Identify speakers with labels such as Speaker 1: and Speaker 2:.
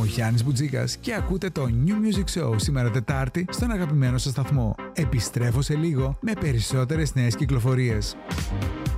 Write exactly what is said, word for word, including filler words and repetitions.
Speaker 1: Γιάννης Μπουτζίκας και ακούτε το New Music Show σήμερα Τετάρτη στον αγαπημένο σας σταθμό. Επιστρέφω σε λίγο με περισσότερες νέες κυκλοφορίες.